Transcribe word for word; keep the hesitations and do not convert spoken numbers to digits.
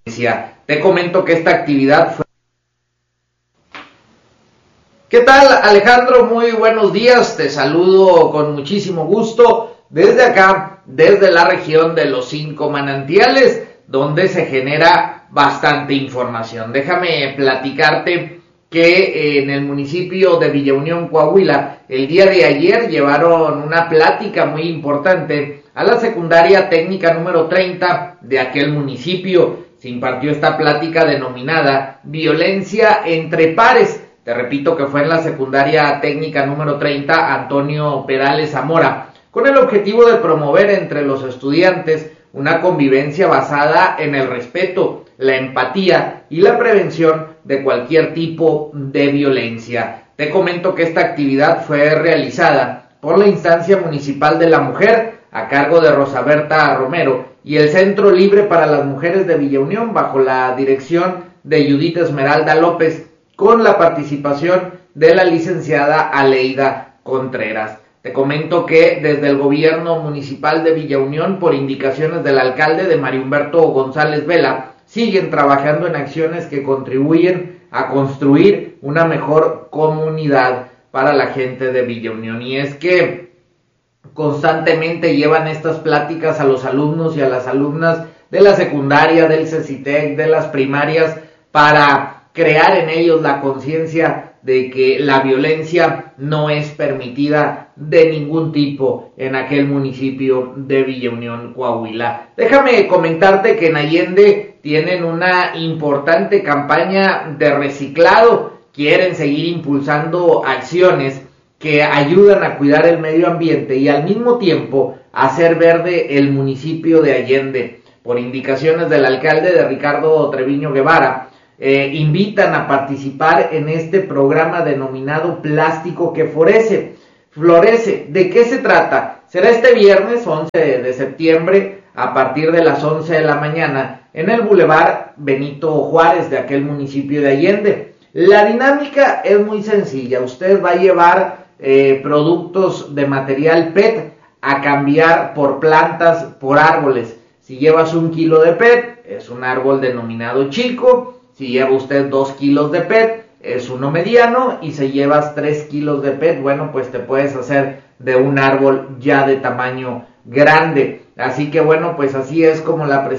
Te comento que esta actividad fue... ¿Qué tal, Alejandro? Muy buenos días, te saludo con muchísimo gusto desde acá, desde la región de los Cinco Manantiales, donde se genera bastante información. Déjame platicarte que en el municipio de Villa Unión, Coahuila, el día de ayer llevaron una plática muy importante a la secundaria técnica número treinta de aquel municipio. Se impartió esta plática denominada Violencia entre Pares. Te repito que fue en la secundaria técnica número treinta Antonio Perales Zamora, con el objetivo de promover entre los estudiantes una convivencia basada en el respeto, la empatía y la prevención de cualquier tipo de violencia. Te comento que esta actividad fue realizada por la Instancia Municipal de la Mujer a cargo de Rosa Berta Romero y el Centro Libre para las Mujeres de Villa Unión bajo la dirección de Judith Esmeralda López, con la participación de la licenciada Aleida Contreras. Te comento que desde el gobierno municipal de Villa Unión, por indicaciones del alcalde de Mario Humberto González Vela, siguen trabajando en acciones que contribuyen a construir una mejor comunidad para la gente de Villa Unión. Y es que constantemente llevan estas pláticas a los alumnos y a las alumnas de la secundaria, del CECITEC, de las primarias, para crear en ellos la conciencia de que la violencia no es permitida de ningún tipo en aquel municipio de Villa Unión, Coahuila. Déjame comentarte que en Allende tienen una importante campaña de reciclado, quieren seguir impulsando acciones que ayudan a cuidar el medio ambiente y al mismo tiempo hacer verde el municipio de Allende. Por indicaciones del alcalde de Ricardo Treviño Guevara, Eh, invitan a participar en este programa denominado Plástico que Florece. Florece. ¿De qué se trata? Será este viernes once de septiembre a partir de las once de la mañana en el Boulevard Benito Juárez de aquel municipio de Allende. La dinámica es muy sencilla. Usted va a llevar eh, productos de material P E T a cambiar por plantas, por árboles. Si llevas un kilo de P E T, es un árbol denominado chico. Si lleva usted dos kilos de P E T, es uno mediano, y si llevas tres kilos de P E T, bueno, pues te puedes hacer de un árbol ya de tamaño grande. Así que bueno, pues así es como la